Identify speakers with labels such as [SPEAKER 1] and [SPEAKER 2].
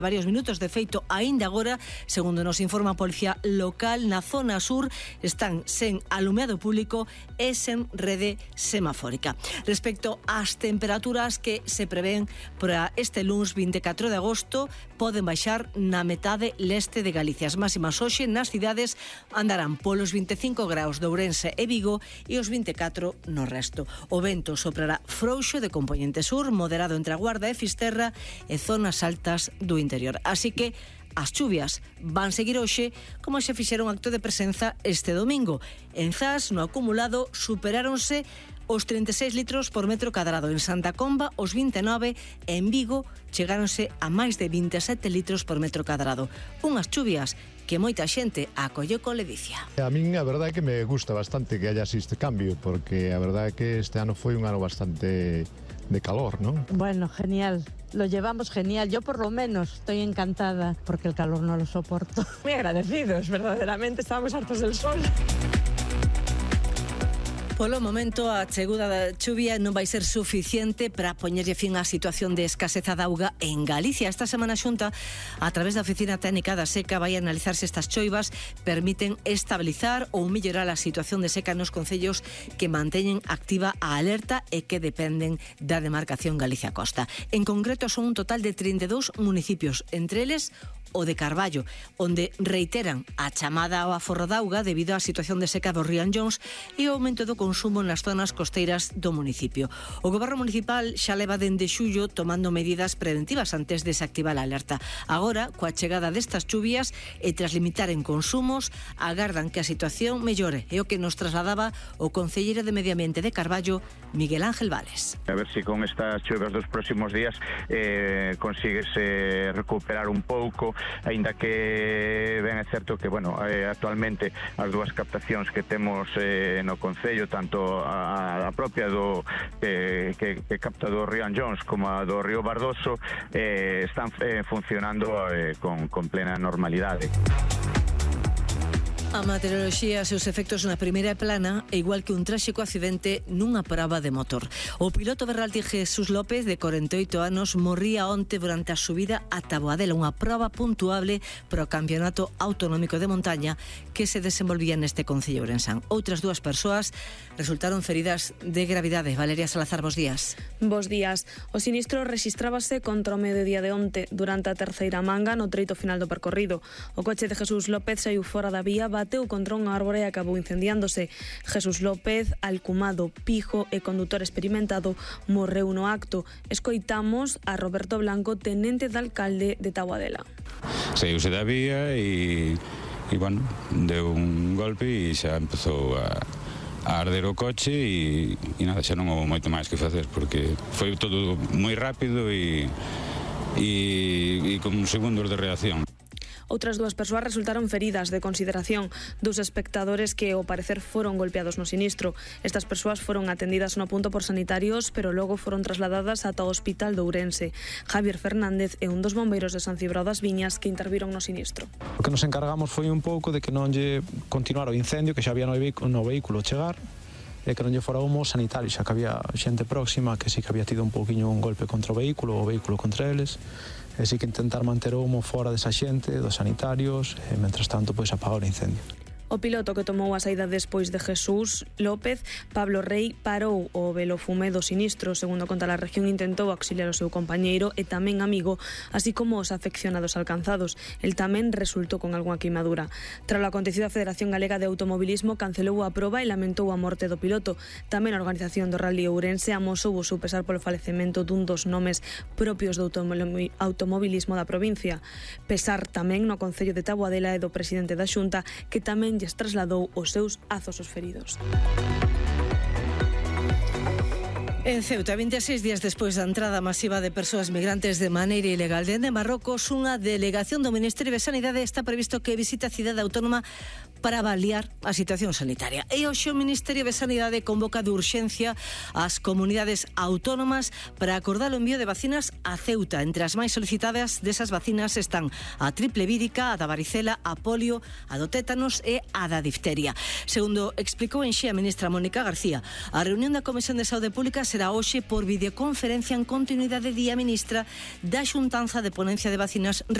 [SPEAKER 1] varios minutos. De feito, aínda agora, segundo nos informa a Policía Local, na zona sur están sen alumeado público e sen rede semafórica. Respecto ás temperaturas que se prevén para este luns 24 de agosto, poden baixar na metade leste de Galicia. As máximas hoxe nas cidades andarán polos 25 graus de Ourense e Vigo e os 24 no resto. O vento soprará frouxo de compoñente sur, moderado entre a Guarda e Fisterra e zonas altas do interior. Así que as chuvias van seguir hoxe, como se fixeron acto de presenza este domingo. En Zas, no acumulado, superáronse os 36 litros por metro cadrado. En Santa Comba, os 29, e en Vigo chegáronse a máis de 27 litros por metro cadrado. Unhas chuvias que moita xente acolleu con ledicia.
[SPEAKER 2] A min a verdade é que me gusta bastante que haya este cambio, porque a verdade é que este ano foi un ano bastante de calor, ¿no?
[SPEAKER 3] Bueno, genial. Lo llevamos genial. Yo por lo menos estoy encantada porque el calor no lo soporto.
[SPEAKER 4] Muy agradecidos, verdaderamente. Estábamos hartos del sol.
[SPEAKER 1] Polo momento, a chegada da chuvia non vai ser suficiente para poñerlle fin á situación de escaseza de auga en Galicia. Esta semana Xunta, a través da Oficina Técnica da Seca, vai analizar se estas choivas permiten estabilizar ou mellorar a situación de seca nos concellos que manteñen activa a alerta e que dependen da demarcación Galicia Costa. En concreto, son un total de 32 municipios, entre eles o de Carballo, onde reiteran a chamada ao aforro de auga debido á situación de seca do río Anllóns e o aumento do consumo nas zonas costeiras do municipio. O Goberno Municipal xa leva dende xullo tomando medidas preventivas antes de se activar a alerta. Agora, coa chegada destas chuvias e tras limitar en consumos, agardan que a situación mellore. É o que nos trasladaba o concelleiro de Medio Ambiente de Carballo, Miguel Ángel Vales.
[SPEAKER 5] A ver se con estas chuvas dos próximos días consigues recuperar un pouco, aínda que ben é certo que, bueno, actualmente as dúas captacións que temos no concello, tanto a propia do que capta do río Anllóns como a do río Bardoso, están funcionando con plena normalidade.
[SPEAKER 1] A meteoroloxía e seus efectos na primeira plana é igual que un tráxico accidente nunha proba de motor. O piloto berralti Jesús López, de 48 anos, morría onte durante a subida a Taboadela, unha proba puntuable para o Campeonato Autonómico de Montaña que se desenvolvía neste concello ourensán. Outras dúas persoas resultaron feridas de gravidade. Valeria Salazar, bos días.
[SPEAKER 6] Bos días. O sinistro rexistrábase contra o mediodía de onte durante a terceira manga no treito final do percorrido. O coche de Jesús López saiu fora da vía, bateu contra unha árbore e acabou incendiándose. Jesús López, alcumado Pijo e condutor experimentado, morreu no acto. Escoitamos a Roberto Blanco, tenente de alcalde de Taboadela.
[SPEAKER 7] Saíuse da vía e bueno, deu un golpe e xa empezou a arder o coche e nada, xa non houve moito máis que facer porque foi todo moi rápido e con segundos de reacción.
[SPEAKER 6] Outras dúas persoas resultaron feridas de consideración, dos espectadores que, ao parecer, foron golpeados no sinistro. Estas persoas foron atendidas no punto por sanitarios, pero logo foron trasladadas ata o Hospital de Ourense. Javier Fernández é un dos bombeiros de San Cibrao das Viñas que interviron no sinistro.
[SPEAKER 8] O que nos encargamos foi un pouco de que non lle continuara o incendio, que xa había no vehículo chegar, e que non lle fora humo sanitario, xa que había xente próxima que sí que había tido un pouquiño un golpe contra o vehículo contra eles, e sí que intentar manter o humo fora desa xente, dos sanitarios, e mentras tanto pois apagar o incendio.
[SPEAKER 6] O piloto que tomou a saída despois de Jesús López, Pablo Rey, parou o velofume do sinistro. Segundo conta a región, intentou auxiliar o seu compañeiro e tamén amigo, así como os afeccionados alcanzados. El tamén resultou con algunha queimadura. Tras o acontecido, a Federación Galega de Automobilismo cancelou a proba e lamentou a morte do piloto. Tamén a organización do Rally Ourense amosou o seu pesar polo falecemento dun dos nomes propios do automobilismo da provincia. Pesar tamén no Concello de Taboadela e do presidente da Xunta, que tamén lles trasladou os seus azos aos feridos.
[SPEAKER 1] En Ceuta, 26 días despois da entrada masiva de persoas migrantes de maneira ilegal dende Marrocos, unha delegación do Ministerio de Sanidade está previsto que visite a cidade autónoma para avaliar a situación sanitaria. E hoxe o Ministerio de Sanidade convoca de urxencia as comunidades autónomas para acordar o envío de vacinas a Ceuta. Entre as máis solicitadas desas vacinas están a triple vírica, a da varicela, a polio, a do tétanos e a da difteria. Segundo explicou en a ministra Mónica García, a reunión da Comisión de Saúde Pública será hoxe por videoconferencia en continuidade día ministra da xuntanza de ponencia de vacinas